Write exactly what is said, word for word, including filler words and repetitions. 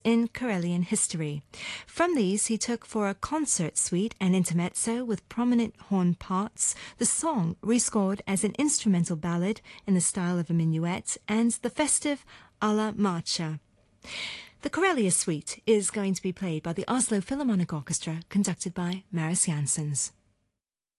in Karelian history. From these he took for a concert suite and intermezzo with prominent horn parts, the song rescored as an instrumental ballad in the style of a minuet, and the festive alla marcia. The Karelia Suite is going to be played by the Oslo Philharmonic Orchestra, conducted by Mariss Jansons.